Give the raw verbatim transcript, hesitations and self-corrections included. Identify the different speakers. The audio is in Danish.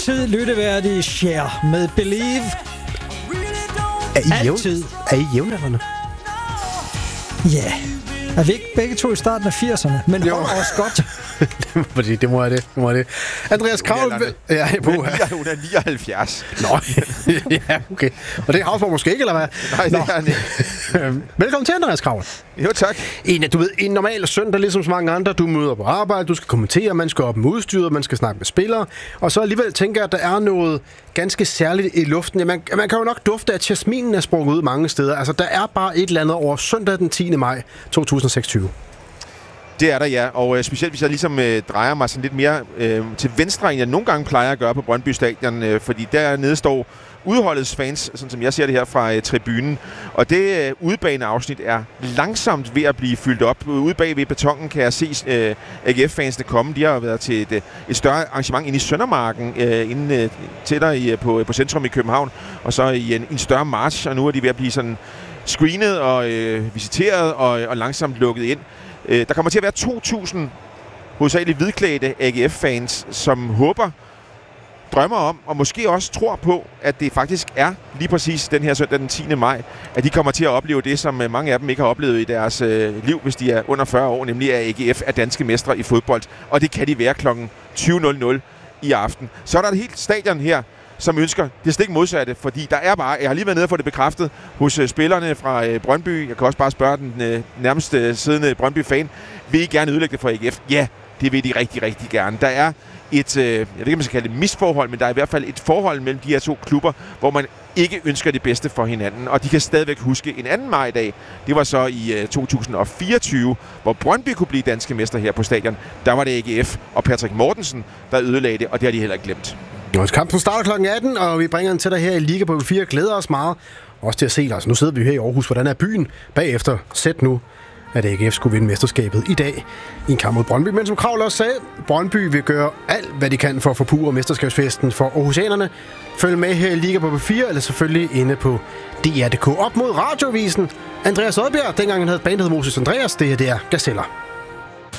Speaker 1: Altid lytteværdig Cher med Believe.
Speaker 2: Er I jævn?
Speaker 1: Altid.
Speaker 2: Er I jævnaldrende?
Speaker 1: Ja. Yeah. Er vi ikke begge to i starten af firserne? Men
Speaker 2: Jo.
Speaker 1: holder os godt.
Speaker 2: Fordi det må jeg det. Det må jeg det. Andreas Kravl... Ja,
Speaker 3: Hun er, hun er nioghalvfjerds.
Speaker 2: Nå, ja, okay. Og det er Havsborg måske ikke, eller hvad?
Speaker 3: Nej, det er han ikke.
Speaker 2: Velkommen til, Andreas Kravl.
Speaker 3: Jo, tak.
Speaker 2: En, du ved, en normal søndag, ligesom så mange andre. Du møder på arbejde, du skal kommentere, man skal op med udstyret, man skal snakke med spillere. Og så alligevel tænker jeg, at der er noget ganske særligt i luften. Ja, man, man kan jo nok dufte, at jasminen er sprunget ud mange steder. Altså, der er bare et eller andet over søndag den tiende maj to tusind seksogtyve.
Speaker 3: Det er der, ja. Og øh, specielt hvis jeg ligesom øh, drejer mig sådan lidt mere øh, til venstre, end jeg nogle gange plejer at gøre på Brøndby Stadion. Øh, fordi dernede står udholdets fans, sådan som jeg ser det her fra øh, tribunen. Og det øh, udebaneafsnit er langsomt ved at blive fyldt op. Ude bag ved betongen kan jeg se øh, A G F-fansene komme. De har været til et, et større arrangement inde i Søndermarken, øh, inde øh, tættere i, på, på centrum i København. Og så i en, en større march, og nu er de ved at blive sådan screenet og øh, visiteret og, og langsomt lukket ind. Der kommer til at være to tusind hovedsageligt hvidklædte A G F-fans, som håber, drømmer om, og måske også tror på, at det faktisk er lige præcis den her søndag den tiende maj, at de kommer til at opleve det, som mange af dem ikke har oplevet i deres øh, liv, hvis de er under fyrre år, nemlig at A G F er danske mestre i fodbold. Og det kan de være klokken tyve nul nul i aften. Så er der et helt stadion her, som ønsker det stik modsatte, fordi der er bare, jeg har lige været nede og få det bekræftet hos uh, spillerne fra uh, Brøndby. Jeg kan også bare spørge den uh, nærmest uh, siddende Brøndby-fan, vil I gerne ødelægge det for A G F? Ja, det vil de rigtig, rigtig gerne. Der er et, uh, jeg ved ikke, om man skal kalde det misforhold, men der er i hvert fald et forhold mellem de her to klubber, hvor man ikke ønsker det bedste for hinanden, og de kan stadigvæk huske en anden majdag. Det var så i uh, to tusind fireogtyve, hvor Brøndby kunne blive danske mester her på stadion. Der var det A G F og Patrick Mortensen, der ødelagde det, og det har de heller ikke glemt.
Speaker 2: Vores kampen starter klokken atten, og vi bringer den til dig her i Liga på fire. Glæder os meget også til at se dig. Nu sidder vi her i Aarhus. Hvordan er byen bagefter? Sæt nu, at A G F skulle vinde mesterskabet i dag i en kamp mod Brøndby. Men som Kravl også sagde, Brøndby vil gøre alt, hvad de kan for at forpurre mesterskabsfesten for aarhusianerne. Følg med her i Liga på fire, eller selvfølgelig inde på D R punktum d k. Op mod Radiovisen. Andreas Oddbjerg, dengang han havde bandet Moses Andreas, det her det er Gazeller.